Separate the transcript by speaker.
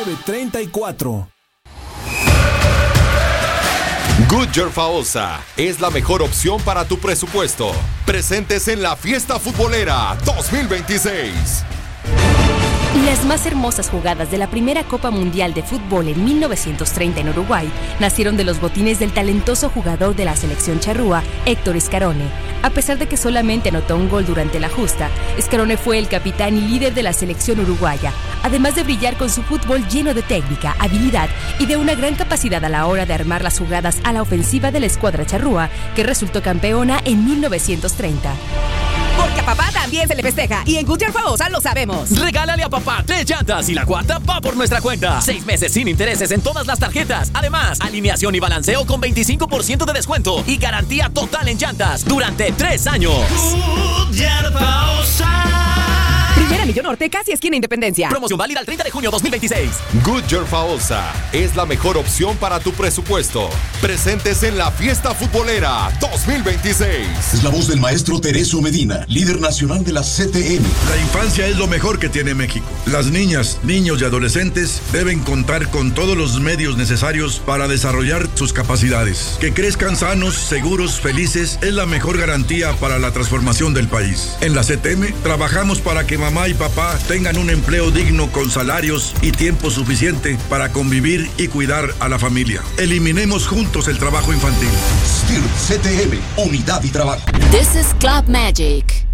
Speaker 1: 934.
Speaker 2: Goodyear Faosa es la mejor opción para tu presupuesto. Presentes en la Fiesta Futbolera 2026.
Speaker 3: Las más hermosas jugadas de la primera Copa Mundial de Fútbol en 1930 en Uruguay nacieron de los botines del talentoso jugador de la selección charrúa, Héctor Scarone. A pesar de que solamente anotó un gol durante la justa, Scarone fue el capitán y líder de la selección uruguaya, además de brillar con su fútbol lleno de técnica, habilidad y de una gran capacidad a la hora de armar las jugadas a la ofensiva de la escuadra charrúa, que resultó campeona en 1930.
Speaker 4: Porque a papá también se le festeja y en Goodyear Faosa lo sabemos.
Speaker 5: Regálale a papá 3 llantas y la cuarta va por nuestra cuenta. 6 meses sin intereses en todas las tarjetas. Además, alineación y balanceo con 25% de descuento y garantía total en llantas durante 3 años.
Speaker 6: Goodyear Faosa.
Speaker 4: Primera Anillo Norte, casi esquina Independencia.
Speaker 5: Promoción válida el 30 de junio 2026.
Speaker 2: Goodyear Faosa es la mejor opción para tu presupuesto. Presentes en la Fiesta Futbolera 2026.
Speaker 7: Es la voz del maestro Tereso Medina, líder nacional de la CTM.
Speaker 8: La infancia es lo mejor que tiene México. Las niñas, niños y adolescentes deben contar con todos los medios necesarios para desarrollar sus capacidades. Que crezcan sanos, seguros, felices es la mejor garantía para la transformación del país. En la CTM trabajamos para que mamá y papá tengan un empleo digno con salarios y tiempo suficiente para convivir y cuidar a la familia. Eliminemos juntos el trabajo infantil.
Speaker 7: STIR CTM, unidad y trabajo.
Speaker 9: This is Club Magic.